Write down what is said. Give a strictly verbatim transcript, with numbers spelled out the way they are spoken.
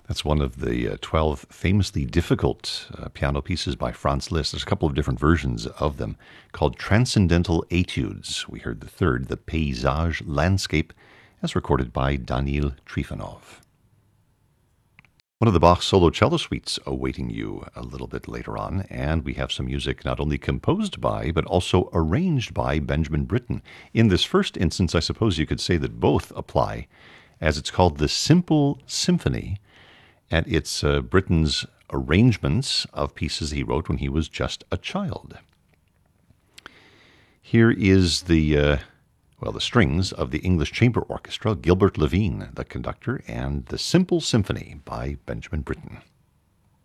That's one of the uh, twelve famously difficult uh, piano pieces by Franz Liszt. There's a couple of different versions of them called Transcendental Etudes. We heard the third, the Paysage Landscape, as recorded by Daniil Trifonov. One of the Bach solo cello suites awaiting you a little bit later on, and we have some music not only composed by, but also arranged by Benjamin Britten. In this first instance, I suppose you could say that both apply, as it's called the Simple Symphony, and it's uh, Britten's arrangements of pieces he wrote when he was just a child. Here is the, uh, well, the strings of the English Chamber Orchestra, Gilbert Levine, the conductor, and the Simple Symphony by Benjamin Britten.